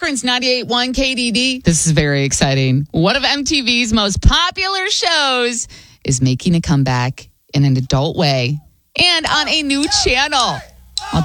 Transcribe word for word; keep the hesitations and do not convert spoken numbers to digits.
Cochran's ninety-eight point one K D D. This is very exciting. One of M T V's most popular shows is making a comeback in an adult way and on a new channel.